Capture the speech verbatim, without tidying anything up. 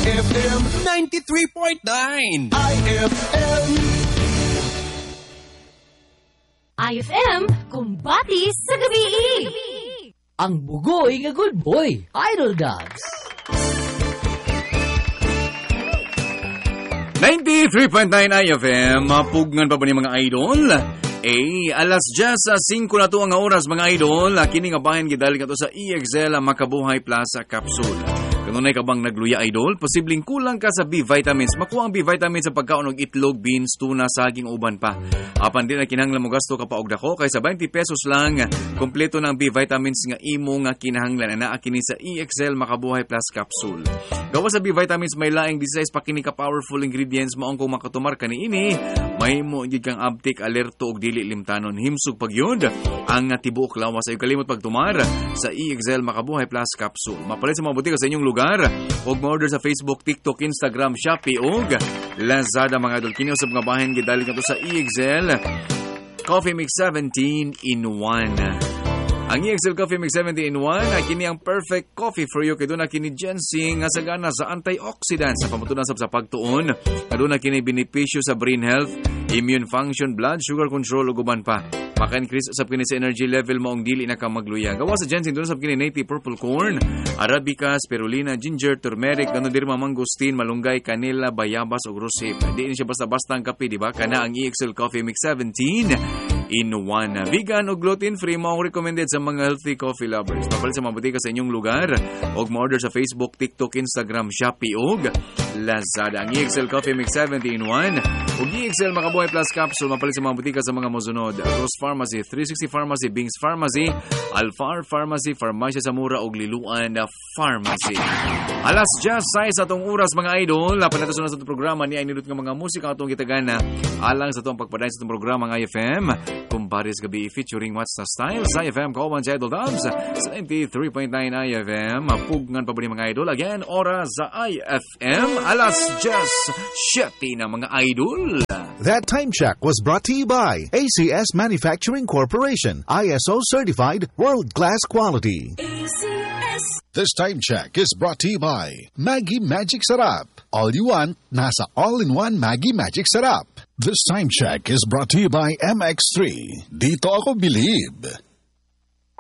F M ninety-three point nine. I F M I F M, kumbati sa gabi. Ang bugoy nga good boy, Idol Dogs. ninety-three point nine I F M, mapugnan pa ba ni mga idol? Eh, alas diyes sa singko na to ang oras mga idol. Kini nga bahin gidali ka to sa E X L Makabuhay Plaza Capsule. Kanunay ka bang nagluya idol? Posibleng kulang ka sa B-vitamins. Makuha ang B-vitamins sa pagkaon og itlog, beans, tuna, saging, uban pa. Apan din na kinahanglan mo gasto ka pa og dako kaysa twenty pesos lang. Kompleto ng B-vitamins nga imo nga kinahanglan ana kini sa E X L Makabuhay Plus Capsule. Gawa sa B-vitamins may laing size pa kini ka powerful ingredients maong kung makatumar ka niini. Mahimo gid kang abtik, alerto og dili limtanon. Himsog pagyud ang tibuok lawas. Ayo kalimot pagtumar sa E X L Makabuhay Plus Capsule. Mapalit sa mga butika sa inyong lugar. Og ma-order sa Facebook, TikTok, Instagram, Shopee og Lazada mga idol. Kini usab nga bahin gidali kadto sa E X L Coffee Mix seventeen in one. Ang E X L Coffee Mix seventeen in one ay kini ang perfect coffee for you kay doon na kini ginseng nga sagana sa antioxidants sa pamutunan sab sa pagtuon. Aduna kini benepisyo sa brain health, immune function, blood sugar control ug uban pa. Maka-increase usab kini sa energy level mo ang dili na ka magluya. Gawa sa ginseng doon usab kini native purple corn, arabica, spirulina, ginger, turmeric, ganun dir mangosteen, malunggay, kanela, bayabas ug rosehip. Di ni siya basta-basta ang kape, di ba? Kana ang E X L Coffee Mix seventeen in one. Vegan o gluten-free mo ang recommended sa mga healthy coffee lovers. Papalit sa mga butika sa inyong lugar og ma-order sa Facebook, TikTok, Instagram, Shopee og Lazada. Ang E X L Coffee Mix seventeen in one ug E X L Makabuhay Plus Capsule mapalit sa mga butika sa mga mosunod. Rose Pharmacy, three sixty Pharmacy, Bings Pharmacy, Alfar Pharmacy, Farmasya sa Mura ug Liluan Pharmacy. Alas diyes sa atong oras mga idol. Lapan nato sa atong programa ni ay nindot nga mga musika atong gitagana alang sa atong pagpadayon sa atong programa ng I F M. Kumbaris gabi featuring What's the Style sa I F M Kauban sa Idol Dubs sa ninety-three point nine I F M. Pugnan pa ba ni mga idol? Again, oras sa I F M. Alas diyes siyete na mga idol. That time check was brought to you by A C S Manufacturing Corporation, I S O certified, world-class quality. A C S. This time check is brought to you by Maggie Magic Sarap. All you want, nasa all-in-one Maggie Magic Sarap. This time check is brought to you by M X three. Dito ako believe.